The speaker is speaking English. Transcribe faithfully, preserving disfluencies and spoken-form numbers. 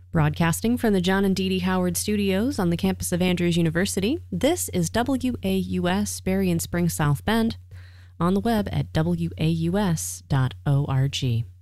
Broadcasting from the John and Dee Dee Howard Studios on the campus of Andrews University, this is W A U S Berrien Springs South Bend, on the web at W A U S dot org.